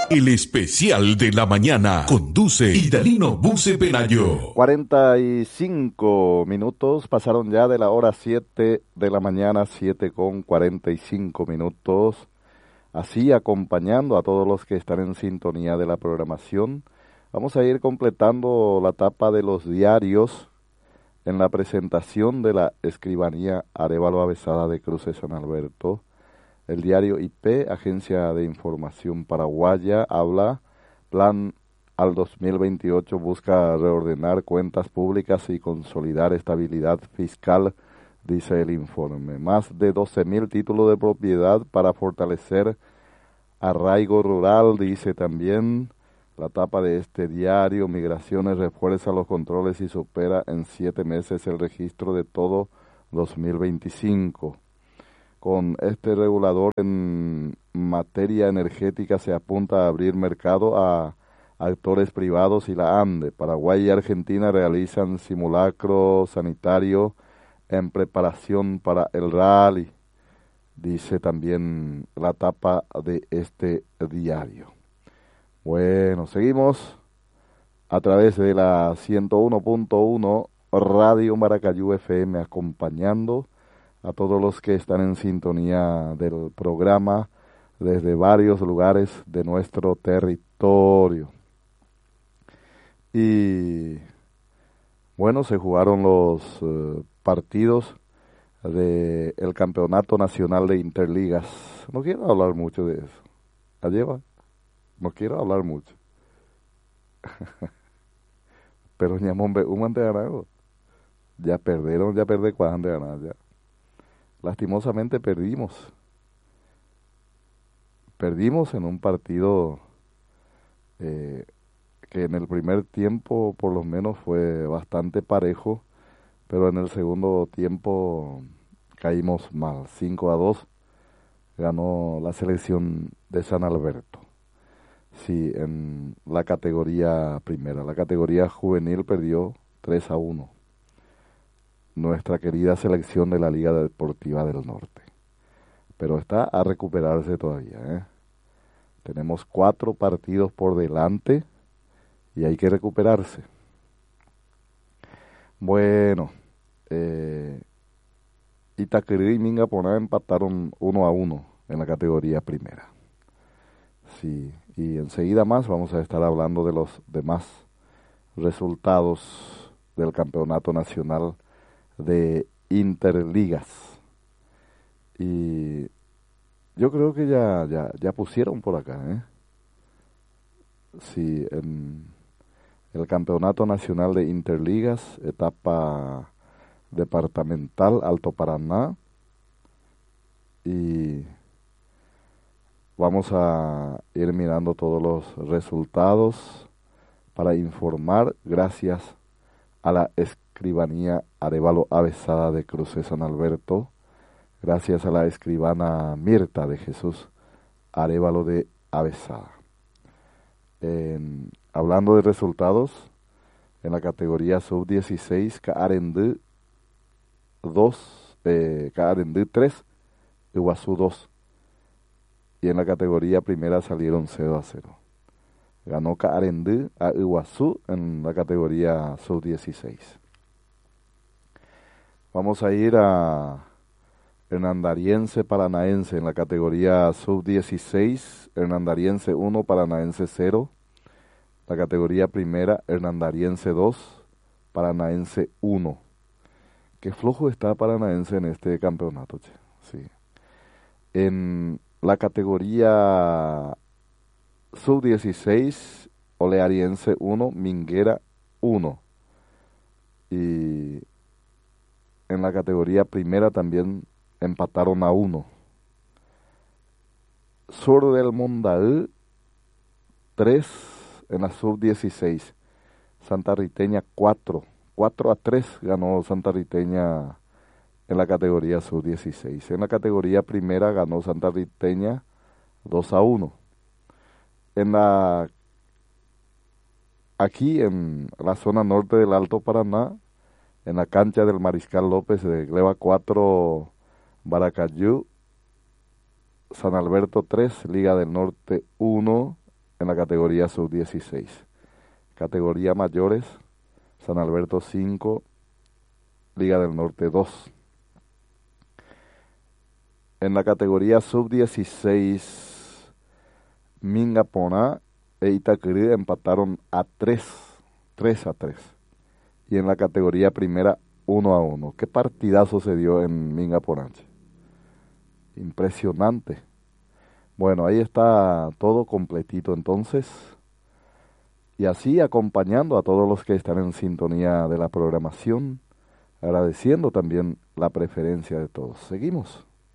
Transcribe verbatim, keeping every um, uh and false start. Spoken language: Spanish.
El especial de la mañana. Conduce Idalino Buce Penayo. cuarenta y cinco minutos pasaron ya de la hora siete de la mañana, siete con cuarenta y cinco minutos. Así, acompañando a todos los que están en sintonía de la programación, vamos a ir completando la etapa de los diarios en la presentación de la Escribanía Arévalo Avesada de Cruces San Alberto. El diario I P, Agencia de Información Paraguaya, habla, plan al dos mil veintiocho busca reordenar cuentas públicas y consolidar estabilidad fiscal, dice el informe. Más de doce mil títulos de propiedad para fortalecer arraigo rural, dice también la tapa de este diario. Migraciones refuerza los controles y supera en siete meses el registro de todo dos mil veinticinco. Con este regulador en materia energética se apunta a abrir mercado a actores privados y la ANDE. Paraguay y Argentina realizan simulacro sanitario en preparación para el rally, dice también la tapa de este diario. Bueno, seguimos a través de la ciento uno punto uno Radio Maracayú F M, acompañando a todos los que están en sintonía del programa desde varios lugares de nuestro territorio. Y bueno, se jugaron los uh, partidos del Campeonato Nacional de Interligas. No quiero hablar mucho de eso. ¿La lleva? No quiero hablar mucho. Pero ñamombe, un ante ganado. Ya perdieron, ya perdí cuándo de ganar ya. Lastimosamente perdimos. Perdimos en un partido eh, que en el primer tiempo por lo menos fue bastante parejo, pero en el segundo tiempo caímos mal. cinco a dos ganó la selección de San Alberto. Sí, en la categoría primera. La categoría juvenil perdió tres a uno. Nuestra querida selección de la Liga Deportiva del Norte. Pero está a recuperarse todavía, ¿eh? Tenemos cuatro partidos por delante y hay que recuperarse. Bueno, eh, Itaquerí y Mingaponá empataron uno a uno en la categoría primera. Sí, y enseguida más vamos a estar hablando de los demás resultados del Campeonato Nacional de Interligas. Y yo creo que ya ya ya pusieron por acá, ¿eh? Sí, en el Campeonato Nacional de Interligas, etapa departamental, Alto Paraná. Y vamos a ir mirando todos los resultados para informar, gracias a la Escribanía Arévalo Avesada de Cruces San Alberto, gracias a la escribana Mirta de Jesús Arévalo de Avesada. En, hablando de resultados, en la categoría sub dieciséis, Caarendú dos, eh, Caarendú tres, Iguazú dos. Y en la categoría primera salieron cero a cero. Ganó Caarendú a Iguazú en la categoría sub dieciséis. Vamos a ir a Hernandariense Paranaense en la categoría sub dieciséis, Hernandariense uno, Paranaense cero. La categoría primera, Hernandariense dos, Paranaense uno. Qué flojo está Paranaense en este campeonato, che. Sí. En la categoría sub dieciséis, Oleariense uno, Minguera uno. Y en la categoría primera también empataron a uno. Sur del Mondaú tres en la sub dieciséis. Santa Riteña cuatro. cuatro a tres ganó Santa Riteña en la categoría sub dieciséis. En la categoría primera ganó Santa Riteña dos a uno. En la aquí en la zona norte del Alto Paraná, en la cancha del Mariscal López de Gleba cuatro, Baracayú, San Alberto tres, Liga del Norte uno, en la categoría sub dieciséis. Categoría mayores, San Alberto cinco, Liga del Norte dos. En la categoría sub dieciséis, Mingaponá e Itacurú empataron a tres, tres a tres. Y en la categoría primera, uno a uno. ¿Qué partidazo se dio en Mingaponá? Impresionante. Bueno, ahí está todo completito entonces. Y así acompañando a todos los que están en sintonía de la programación, agradeciendo también la preferencia de todos. Seguimos.